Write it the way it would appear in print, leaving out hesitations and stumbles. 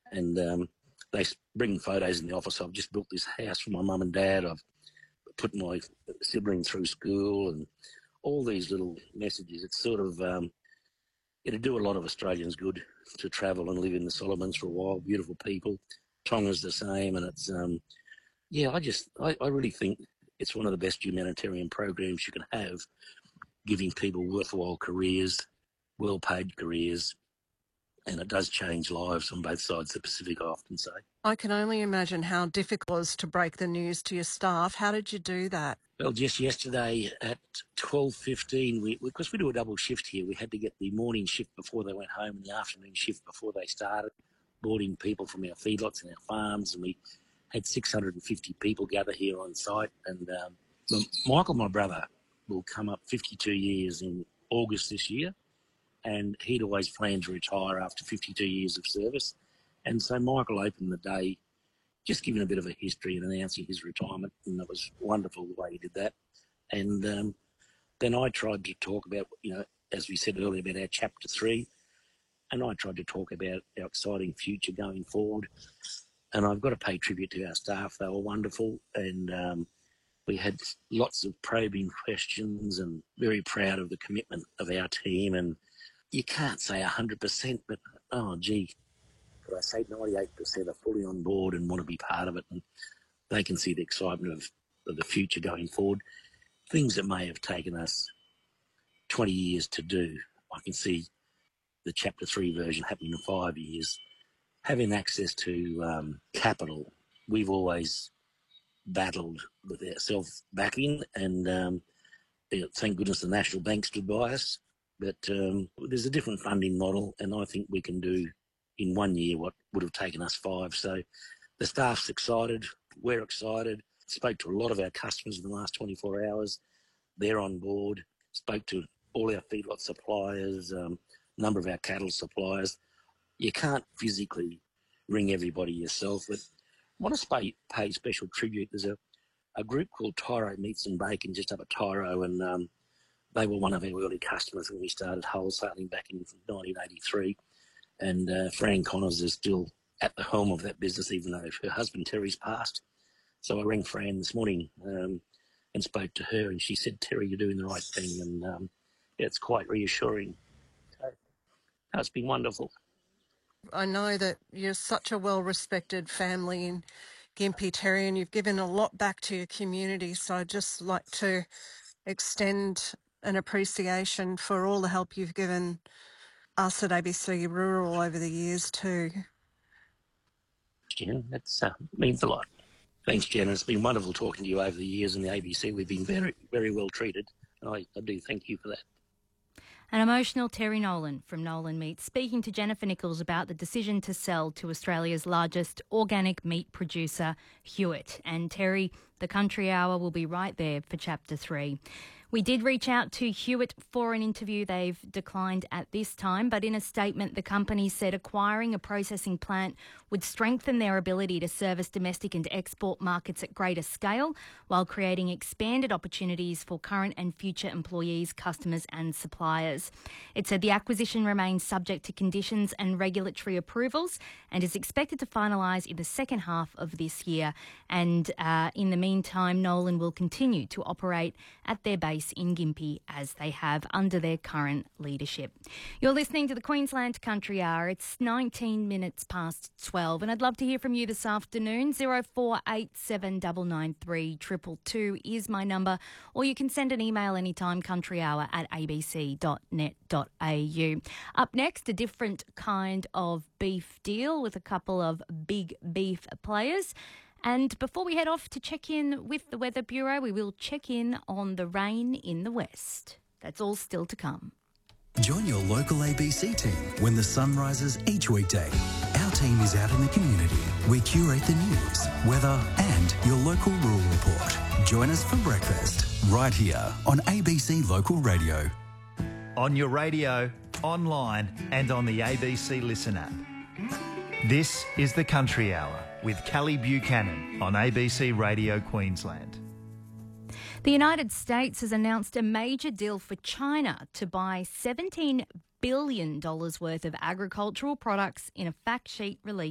And they bring photos in the office. I've just built this house for my mum and dad. I've put my sibling through school and all these little messages. It's sort of, it'll do a lot of Australians good to travel and live in the Solomons for a while. Beautiful people. Tonga's the same. And it's, I really think it's one of the best humanitarian programs you can have, giving people worthwhile careers, well-paid careers, and it does change lives on both sides of the Pacific, I often say. I can only imagine how difficult it was to break the news to your staff. How did you do that? Well, just yesterday at 12:15, because we do a double shift here, we had to get the morning shift before they went home and the afternoon shift before they started, boarding people from our feedlots and our farms, and we had 650 people gather here on site. And Michael, my brother, will come up 52 years in August this year, and he'd always planned to retire after 52 years of service. And so Michael opened the day just giving a bit of a history and announcing his retirement, and it was wonderful the way he did that. And then I tried to talk about, as we said earlier, about our Chapter 3, and I tried to talk about our exciting future going forward. And I've got to pay tribute to our staff. They were wonderful, and we had lots of probing questions, and very proud of the commitment of our team. And you can't say 100%, but, could I say 98% are fully on board and want to be part of it, and they can see the excitement of the future going forward. Things that may have taken us 20 years to do, I can see the Chapter 3 version happening in 5 years. Having access to capital, we've always battled with our self-backing, and thank goodness the National Bank stood by us. But there's a different funding model, and I think we can do in 1 year what would have taken us 5. So the staff's excited, we're excited. Spoke to a lot of our customers in the last 24 hours. They're on board. Spoke to all our feedlot suppliers, a number of our cattle suppliers. You can't physically ring everybody yourself, but I want to pay special tribute. There's a group called Tyro Meats and Bacon just up at Tyro, and they were one of our early customers when we started wholesaling back in 1983. And Fran Connors is still at the helm of that business, even though her husband Terry's passed. So I rang Fran this morning and spoke to her, and she said, "Terry, you're doing the right thing," and it's quite reassuring. So it's been wonderful. I know that you're such a well-respected family in Gympie, Terry, and you've given a lot back to your community. So I'd just like to extend an appreciation for all the help you've given us at ABC Rural over the years too. Jen, that means a lot. Thanks, Jen. It's been wonderful talking to you over the years in the ABC. We've been very, very well treated. I do thank you for that. An emotional Terry Nolan from Nolan Meats speaking to Jennifer Nichols about the decision to sell to Australia's largest organic meat producer, Hewitt. And Terry, the Country Hour will be right there for Chapter 3. We did reach out to Hewitt for an interview. They've declined at this time, but in a statement, the company said acquiring a processing plant would strengthen their ability to service domestic and export markets at greater scale, while creating expanded opportunities for current and future employees, customers and suppliers. It said the acquisition remains subject to conditions and regulatory approvals and is expected to finalise in the second half of this year. And in the meantime, Nolan will continue to operate at their base in Gympie as they have under their current leadership. You're listening to the Queensland Country Hour. It's 19 minutes past 12, and I'd love to hear from you this afternoon. 0487 993 222 is my number, or you can send an email anytime, countryhour@abc.net.au. Up next, a different kind of beef deal with a couple of big beef players. And before we head off to check in with the Weather Bureau, we will check in on the rain in the west. That's all still to come. Join your local ABC team when the sun rises each weekday. Our team is out in the community. We curate the news, weather and your local rural report. Join us for breakfast right here on ABC Local Radio. On your radio, online and on the ABC Listen app. This is the Country Hour with Kelly Buchanan on ABC Radio Queensland. The United States has announced a major deal for China to buy $17 billion worth of agricultural products in a fact sheet released